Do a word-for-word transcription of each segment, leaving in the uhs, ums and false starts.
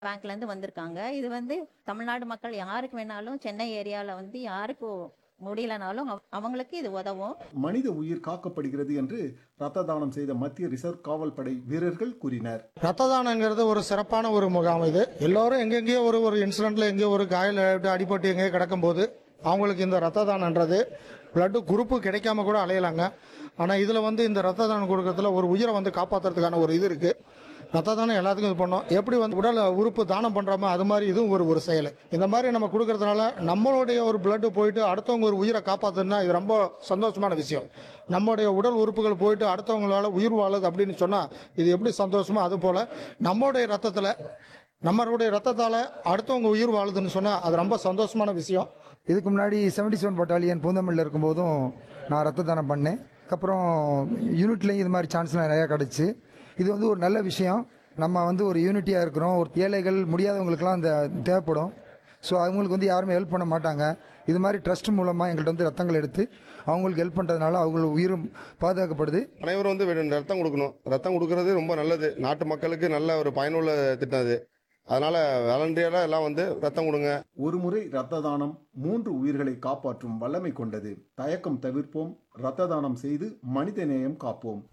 பேங்க்ல இருந்து வந்திருக்காங்க. இது வந்து தமிழ்நாடு மக்கள் யாருக்கு வேணாலும் சென்னை ஏரியால வந்து யாருக்கு முடியலனாலும் அவ- அவங்களுக்கு இது உதவும். மனித உயிர் காக்கப்படுகிறது என்று ரத்த தானம் செய்த மத்திய ரிசர்வ் காவல் படை வீரர்கள் கூறினர். ரத்த தானங்கிறது ஒரு சிறப்பான ஒரு முகாம் இது. எல்லாரும் எங்கெங்கேயோ ஒரு ஒரு இன்சிடென்ட்ல எங்கேயோ ஒரு காயில் அடிபட்டு எங்கேயோ கிடக்கும்போது அவங்களுக்கு இந்த ரத்த தானன்றது பிளட் குரூப்பு கிடைக்காம கூட அலையலாங்க. ஆனால் இதில் வந்து இந்த ரத்த தானம் கொடுக்கறதுல ஒரு உயிரை வந்து காப்பாற்றுறதுக்கான ஒரு இது இருக்குது. ரத்த தானம் எல்லாத்துக்கும் இது பண்ணோம். எப்படி வந்து உடல் உறுப்பு தானம் பண்ணுறோமோ அது மாதிரி இதுவும் ஒரு ஒரு செயல். இந்த மாதிரி நம்ம கொடுக்கறதுனால நம்மளுடைய ஒரு பிளட் போயிட்டு அடுத்தவங்க ஒரு உயிரை காப்பாற்றுனா இது ரொம்ப சந்தோஷமான விஷயம். நம்முடைய உடல் உறுப்புகள் போயிட்டு அடுத்தவங்களால உயிர் வாழுது அப்படின்னு சொன்னால் இது எப்படி சந்தோஷமோ அது போல் நம்மளுடைய ரத்தத்தில் நம்மளுடைய ரத்தத்தால் அடுத்தவங்க உயிர் வாழுதுன்னு சொன்னால் அது ரொம்ப சந்தோஷமான விஷயம். இதுக்கு முன்னாடி செவன்டி செவன் பட்டாலியன் பூந்தமல்லியில் இருக்கும்போதும் நான் ரத்த தானம் பண்ணேன். அதுக்கப்புறம் யூனிட்லேயும் இது மாதிரி சான்ஸ்லாம் நிறையா கிடச்சி இது வந்து ஒரு நல்ல விஷயம். நம்ம வந்து ஒரு யூனிட்டியாக இருக்கிறோம். ஒரு ஏழைகள் முடியாதவங்களுக்குலாம் அந்த தேவைப்படும். ஸோ அவங்களுக்கு வந்து யாருமே ஹெல்ப் பண்ண மாட்டாங்க. இது மாதிரி ட்ரஸ்ட் மூலமாக எங்கள்கிட்ட வந்து ரத்தங்கள் எடுத்து அவங்களுக்கு ஹெல்ப் பண்ணுறதுனால அவங்க உயிரும் பாதுகாக்கப்படுது. அனைவரும் வந்து வெறும் ரத்தம் கொடுக்கணும். ரத்தம் கொடுக்கறது ரொம்ப நல்லது. நாட்டு மக்களுக்கு நல்ல ஒரு பயனுள்ள திட்டம் அது. அதனால வாலண்டியராக எல்லாம் வந்து ரத்தம் கொடுங்க. ஒரு முறை ரத்த தானம் மூன்று உயிர்களை காப்பாற்றும் வல்லமை கொண்டது. தயக்கம் தவிர்ப்போம், ரத்த தானம் செய்து மனித நேயம் காப்போம்.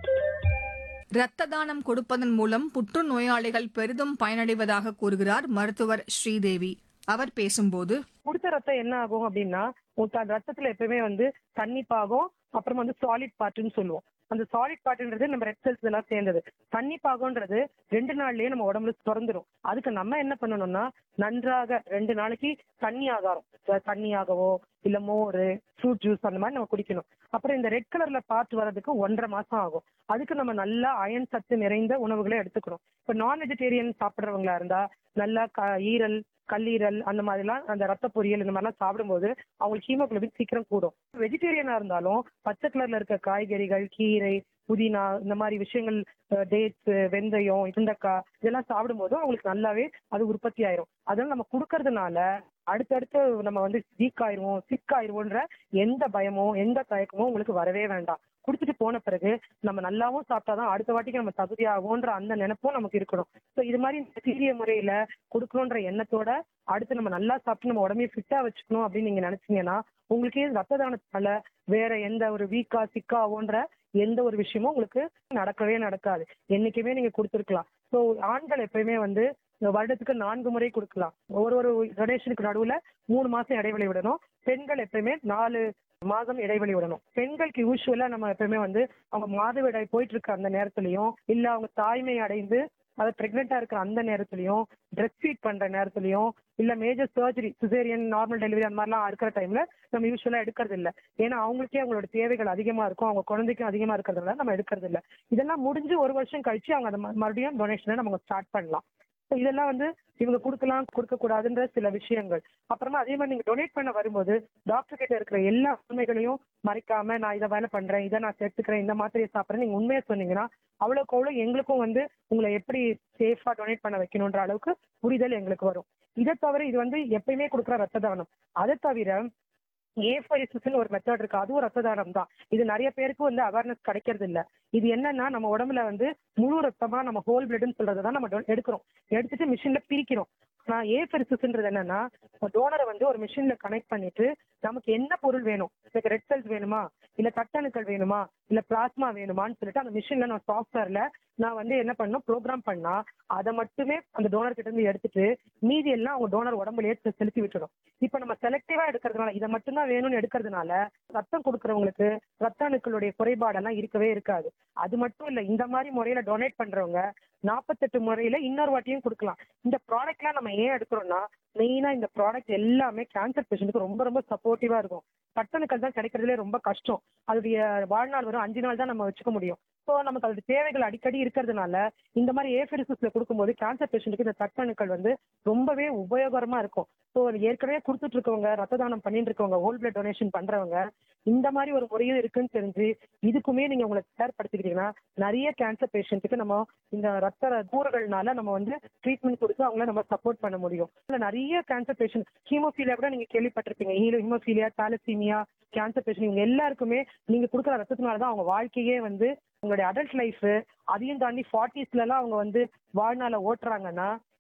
இரத்த தானம் கொடுப்பதன் மூலம் புற்றுநோயாளிகள் பெரிதும் பயனடைவதாக கூறுகிறார் மருத்துவர் ஸ்ரீதேவி. அவர் பேசும்போது, கொடுத்த ரத்தம் என்ன ஆகும் அப்படின்னா உங்க ரத்தத்துல எப்பவுமே வந்து தண்ணி பாகம், அப்புறம் வந்து சாலிட் பார்ட்னு சொல்லுவோம். அந்த சாலிட் பார்ட்ன்றது நம்ம ரெட் செல்ஸ் எல்லாம் சேர்ந்தது. தண்ணி பாகம்ன்றது ரெண்டு நாள்லயே நம்ம உடம்புல திறந்துரும். அதுக்கு நம்ம என்ன பண்ணணும்னா நன்றாக ரெண்டு நாளைக்கு தண்ணி ஆகாரம், தண்ணியாகவோ இல்ல மோர், ஃப்ரூட் ஜூஸ் அந்த மாதிரி நம்ம குடிக்கணும். அப்புறம் இந்த ரெட் கலர்ல பார்ட் வர்றதுக்கு ஒன்றரை மாசம் ஆகும். அதுக்கு நம்ம நல்லா அயன் சத்து நிறைந்த உணவுகளை எடுத்துக்கணும். இப்ப நான் வெஜிடேரியன் சாப்பிட்றவங்களா இருந்தா நல்லா ஈரல், கல்லீரல் அந்த மாதிரிலாம் அந்த ரத்த பொரியல் இந்த மாதிரிலாம் சாப்பிடும்போது அவங்களுக்கு ஹீமோகுளோபின் சீக்கிரம் கூடும். வெஜிடேரியனா இருந்தாலும் பச்சை கலர்ல இருக்க காய்கறிகள், கீரை, புதினா இந்த மாதிரி விஷயங்கள், டேட்ஸ், வெந்தயம், சுண்டக்காய் இதெல்லாம் சாப்பிடும்போது அவங்களுக்கு நல்லாவே அது உற்பத்தி ஆயிரும். அதனால நம்ம கொடுக்கறதுனால அடுத்தடுத்து நம்ம வந்து வீக் ஆயிருவோம், சிக் ஆயிருவோன்ற எந்த பயமோ எந்த தயக்கமோ உங்களுக்கு வரவே வேண்டாம். குடிச்சிட்டு போன பிறகு நம்ம நல்லாவும் சாப்பிட்டாதான் அடுத்த வாட்டிக்கு நம்ம தகுதியாகும்ன்ற அந்த நினைப்பும் நமக்கு இருக்கணும். ஸோ இது மாதிரி சீரிய முறையில கொடுக்கணுன்ற எண்ணத்தோட அடுத்து நம்ம நல்லா சாப்பிட்டு நம்ம உடம்பையே ஃபிட்டா வச்சுக்கணும் அப்படின்னு நீங்க நினைச்சீங்கன்னா உங்களுக்கே ரத்த தானத்தால வேற எந்த ஒரு வீக்கா சிக்காவோன்ற எந்த ஒரு விஷயமும் உங்களுக்கு நடக்கவே நடக்காது. என்னைக்குமே நீங்க கொடுத்துருக்கலாம். ஸோ ஆண்கள் எப்பயுமே வந்து வருடத்துக்கு நான்கு முறை கொடுக்கலாம். ஒரு ஒரு டொனேஷனுக்கு நடுவுல மூணு மாசம் இடைவெளி விடணும். பெண்கள் எப்பயுமே நாலு மாதம் இடைவெளி விடணும். பெண்களுக்கு யூஸ்வலா நம்ம எப்பயுமே வந்து அவங்க மாதவிடாய் போயிட்டு இருக்க அந்த நேரத்திலயும் இல்ல அவங்க தாய்மை அடைந்து அதை பிரெக்னெண்டா இருக்கிற அந்த நேரத்திலயும், பிரெஸ்ட் ஃபீட் பண்ற நேரத்திலயும், இல்ல major surgery, caesarean, normal delivery அந்த மாதிரிலாம் இருக்கிற டைம்ல நம்ம யூஸ்வலா எடுக்கிறது இல்ல. ஏன்னா அவங்களுக்கே அவங்களோட தேவைகள் அதிகமா இருக்கும், அவங்க குழந்தைக்கும் அதிகமா இருக்கிறதுனால நம்ம எடுக்கிறது இல்ல. இதெல்லாம் முடிஞ்சு ஒரு வருஷம் கழிச்சு அவங்க அதை மறுபடியும் டொனேஷனை நம்ம ஸ்டார்ட் பண்ணலாம். இதெல்லாம் வந்து இவங்க கொடுக்கலாம் கொடுக்க கூடாதுன்ற சில விஷயங்கள். அப்புறமா அதே மாதிரி நீங்க டொனேட் பண்ண வரும்போது டாக்டர் கிட்ட இருக்கிற எல்லா உண்மைகளையும் மறைக்காம நான் இதை வேலை பண்றேன், இதை நான் சேர்த்துக்கிறேன், இந்த மாத்திரையை சாப்பிட்றேன் நீங்க உண்மையை சொன்னீங்கன்னா அவ்வளோக்கு அவ்வளோ எங்களுக்கும் வந்து உங்களை எப்படி சேஃபா டொனேட் பண்ண வைக்கணும்ன்ற அளவுக்கு புரிதல் எங்களுக்கு வரும். இதை தவிர இது வந்து எப்பயுமே கொடுக்குற ரத்த தானம். அதை தவிர ஏஃபரிசிஸ் ஒரு மெத்தட் இருக்கு, அதுவும் ரத்த தானம் தான். இது நிறைய பேருக்கு வந்து அவேர்னஸ் கிடைக்கிறது இல்ல. இது என்னன்னா நம்ம உடம்புல வந்து முழு ரத்தமா நம்ம ஹோல் பிளட்னு சொல்றதுதான் நம்ம எடுக்கிறோம். எடுத்துட்டு மிஷின்ல பிரிக்கிறோம். ஆனா ஏஃபரிசிஸ்ன்றது என்னன்னா டோனரை வந்து ஒரு மிஷின்ல கனெக்ட் பண்ணிட்டு நமக்கு என்ன பொருள் வேணும், எனக்கு ரெட் செல்ஸ் வேணுமா, இல்ல தட்டணுக்கள் வேணுமா, இல்ல பிளாஸ்மா வேணுமான்னு சொல்லிட்டு அந்த மிஷின்ல நான் சாஃப்ட்வேர்ல நான் வந்து என்ன பண்ணணும் ப்ரோக்ராம் பண்ணா அதை மட்டுமே அந்த டோனர் கிட்ட இருந்து எடுத்துட்டு மீதி எல்லாம் அவங்க டோனர் உடம்புலயே செலுத்தி விட்டுடும். இப்ப நம்ம செலக்டிவா எடுக்கிறதுனால இதை மட்டும்தான் வேணும்னு எடுக்கிறதுனால ரத்தம் கொடுக்கறவங்களுக்கு ரத்த அணுக்களுடைய குறைபாடெல்லாம் இருக்கவே இருக்காது. அது மட்டும் இல்ல, இந்த மாதிரி முறையில டொனேட் பண்றவங்க நாற்பத்தெட்டு முறையில இன்னொரு வாட்டியும் கொடுக்கலாம். இந்த ப்ராடக்ட் எல்லாம் நம்ம ஏன் எடுக்கிறோம்னா மெயினா இந்த ப்ராடக்ட் எல்லாமே கேன்சர் பேஷண்ட்டுக்கு ரொம்ப ரொம்ப சப்போர்ட்டிவா இருக்கும். கட்டணுக்கள் தான் கிடைக்கிறதுலே ரொம்ப கஷ்டம். அதோடைய வாழ்நாள் வரும் அஞ்சு நாள் தான் நம்ம வச்சுக்க முடியும். ஸோ நமக்கு அதோட தேவைகள் அடிக்கடி இருக்கிறதுனால இந்த மாதிரி ஏஃபரிசிஸ்ல கொடுக்கும்போது கேன்சர் பேஷண்ட்டுக்கு இந்த தட்டணுக்கள் வந்து ரொம்பவே உபயோகரமா இருக்கும். ஸோ ஏற்கனவே கொடுத்துட்டு இருக்கவங்க, ரத்த தானம் பண்ணிட்டு இருக்கவங்க, ஹோல் பிளட் டொனேஷன் பண்றவங்க இந்த மாதிரி ஒரு முறையும் இருக்குன்னு தெரிஞ்சு இதுக்குமே நீங்க உங்களை தயார்படுத்திக்கிட்டீங்கன்னா நிறைய கேன்சர் பேஷண்ட்டுக்கு நம்ம இந்த ரத்த கூறுகள்னால நம்ம வந்து ட்ரீட்மெண்ட் கொடுத்து அவங்கள நம்ம சப்போர்ட் பண்ண முடியும். நிறைய கேன்சர் பேஷண்ட் ஹீமோஃபீலியா கூட நீங்க கேள்விப்பட்டிருப்பீங்க. ஹீமோஃபீலியா, தாலசீமியா கேன்சர் பேஷண்ட் இவங்க எல்லாருக்குமே நீங்க கொடுக்குற ரத்தத்தினாலதான் அவங்க வாழ்க்கையே வந்து உங்களுடைய அடல்ட் லைஃப் அதையும் தாண்டி ஃபார்ட்டிஸ்ல எல்லாம் அவங்க வந்து வாழ்நாள ஓட்டுறாங்கன்னா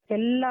எல்லா